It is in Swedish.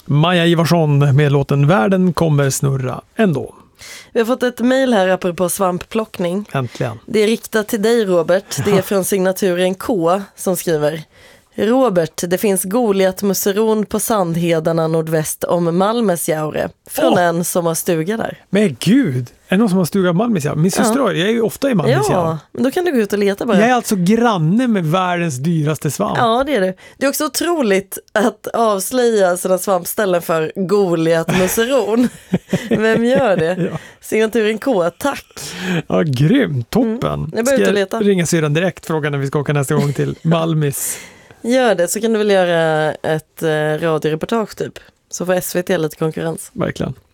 Maja Ivarsson med låten Världen kommer snurra ändå. Vi har fått ett mejl här apropå svampplockning. Äntligen. Det är riktat till dig, Robert. Det är från signaturen K som skriver: Robert, det finns Goliatmusseron på Sandhedarna nordväst om Malmesjaure. Från en som har stuga där. Men gud, är det någon som har stuga på Malmesjaure? Min syster har, jag är ju ofta i Malmesjaure. Ja, men då kan du gå ut och leta bara. Jag är alltså granne med världens dyraste svamp. Ja, det är du. Det är också otroligt att avslöja sådana svampställen för Goliatmusseron. Vem gör det? Ja. Signaturen K, tack. Ja, grymt, toppen. Jag börjar ut och leta. Ringa syrran direkt, fråga när vi ska åka nästa gång till Malmis. Gör det, så kan du väl göra ett radioreportage typ. Så får SVT lite konkurrens. Verkligen.